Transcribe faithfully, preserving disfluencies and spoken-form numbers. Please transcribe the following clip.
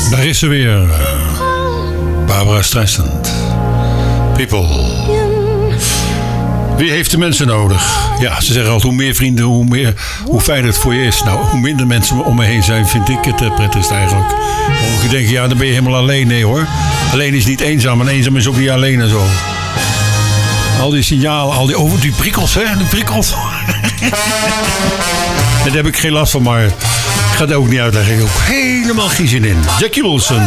Daar is ze weer. Barbara Streisand. People. Wie heeft de mensen nodig? Ja, ze zeggen altijd hoe meer vrienden, hoe, meer, hoe fijner het voor je is. Nou, hoe minder mensen om me heen zijn, vind ik het prettigst eigenlijk. Want je denkt, ja, dan ben je helemaal alleen. Nee hoor. Alleen is niet eenzaam en eenzaam is ook niet alleen en zo. Al die signalen, al die, oh, die prikkels, hè? Die prikkels. Daar heb ik geen last van, maar ik ga het ook niet uitleggen. Ik heb ook helemaal geen zin in. Jackie Wilson.